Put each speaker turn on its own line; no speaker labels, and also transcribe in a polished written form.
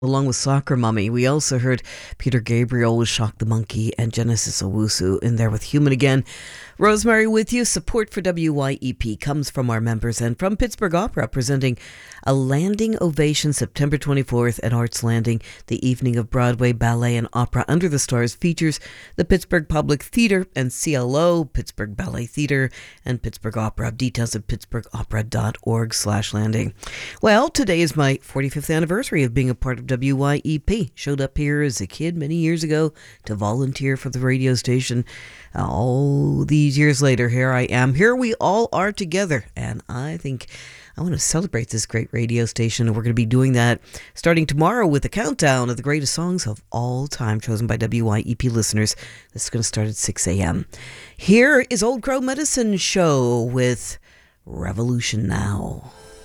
Along with Soccer Mummy, we also heard Peter Gabriel with Shock the Monkey and Genesis Owusu in there with Human Again. Rosemary with you. Support for WYEP comes from our members and from Pittsburgh Opera, presenting a landing ovation September 24th at Arts Landing. The evening of Broadway ballet and opera Under the Stars features the Pittsburgh Public Theater and CLO, Pittsburgh Ballet Theater, and Pittsburgh Opera. Details at pittsburghopera.org/landing. Well, today is my 45th anniversary of being a part of WYEP. Showed up here as a kid many years ago to volunteer for the radio station. All these years later, here I am. Here we all are together, and I think I want to celebrate this great radio station, and we're going to be doing that starting tomorrow with a countdown of the greatest songs of all time chosen by WYEP listeners. This is going to start at 6 a.m. Here is Old Crow Medicine Show with Revolution Now.